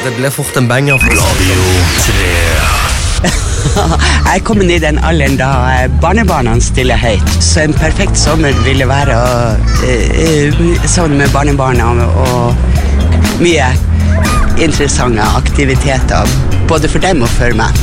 Det ble fort en banger for Radio 3. Jeg er kommet i den alderen da barnebarna stiller høyt, så en perfekt sommer ville være sånn med barnebarna og mye interessante aktiviteter, både for dem og for meg.